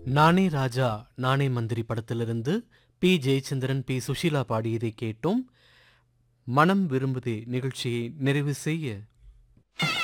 நானே ராஜா நானே மந்திரி படத்திலிருந்து பி ஜெயச்சந்திரன் பி சுஷீலா பாடியதை கேட்டோம். மனம் விரும்புதே நிகழ்ச்சியை நிறைவு செய்ய